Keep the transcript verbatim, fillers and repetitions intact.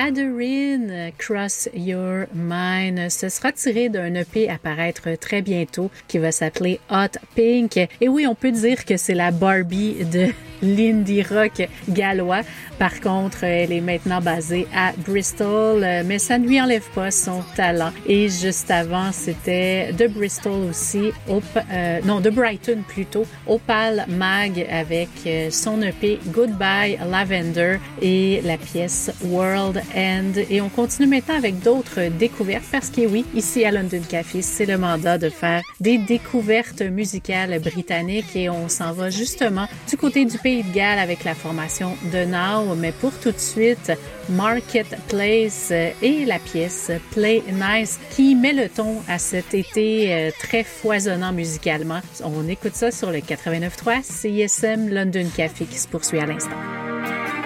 Adorine, Cross Your Mind. Ce sera tiré d'un E P à paraître très bientôt qui va s'appeler Hot Pink. Et oui, on peut dire que c'est la Barbie de l'indie rock gallois. Par contre, elle est maintenant basée à Bristol, mais ça ne lui enlève pas son talent. Et juste avant, c'était de Bristol aussi, Op- euh, non, de Brighton plutôt, Opal Mag avec son E P Goodbye Lavender et la pièce World End. Et on continue maintenant avec d'autres découvertes parce que oui, ici à London Café, c'est le mandat de faire des découvertes musicales britanniques et on s'en va justement du côté du Pays de Galles avec la formation de Now. Mais pour tout de suite, Marketplace et la pièce Play Nice qui met le ton à cet été très foisonnant musicalement. On écoute ça sur le quatre-vingt-neuf point trois C I S M London Café qui se poursuit à l'instant.